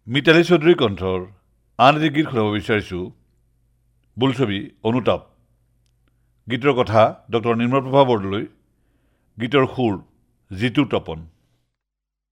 মিতালী চৌধুৰী কণ্ঠৰ আন এটি গীত শুনাব বিচাৰিছোঁ বোলছবি অনুতাপ গীতৰ কথা ডক্টৰ নিৰ্মলপ্ৰভা বৰদলৈ গীতৰ সুৰ জিতু তপন